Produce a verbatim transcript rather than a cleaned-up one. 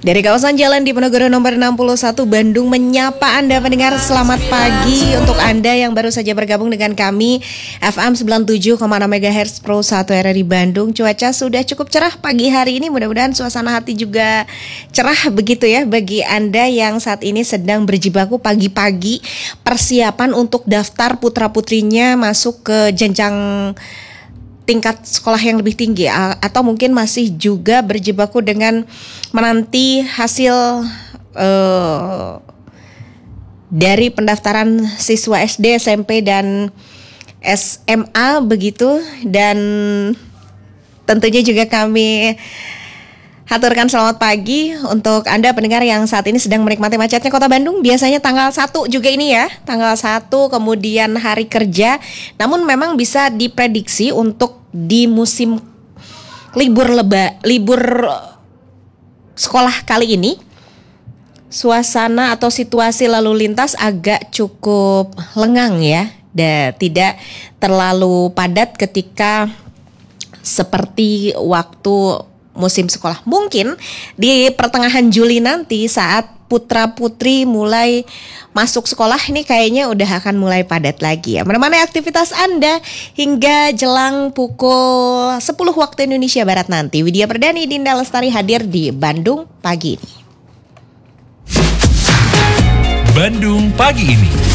Dari kawasan Jalan Diponegoro nomor enam puluh satu Bandung menyapa Anda pendengar, selamat pagi untuk Anda yang baru saja bergabung dengan kami F M sembilan puluh tujuh koma enam MHz Pro satu R R I Bandung. Cuaca sudah cukup cerah pagi hari ini, mudah-mudahan suasana hati juga cerah begitu ya bagi Anda yang saat ini sedang berjibaku pagi-pagi persiapan untuk daftar putra-putrinya masuk ke jenjang tingkat sekolah yang lebih tinggi, atau mungkin masih juga berjibaku dengan menanti hasil uh, dari pendaftaran siswa S D, S M P dan S M A begitu. Dan tentunya juga kami haturkan selamat pagi untuk Anda pendengar yang saat ini sedang menikmati macetnya Kota Bandung. Biasanya tanggal satu juga ini ya, tanggal satu kemudian hari kerja. Namun memang bisa diprediksi untuk di musim libur leba, libur sekolah kali ini, suasana atau situasi lalu lintas agak cukup lengang ya, dan tidak terlalu padat ketika seperti waktu musim sekolah. Mungkin di pertengahan Juli nanti saat putra-putri mulai masuk sekolah ini kayaknya udah akan mulai padat lagi ya. Menemani aktivitas Anda hingga jelang pukul sepuluh waktu Indonesia Barat nanti. Widya Perdani, Dinda Lestari hadir di Bandung pagi ini. Bandung pagi ini.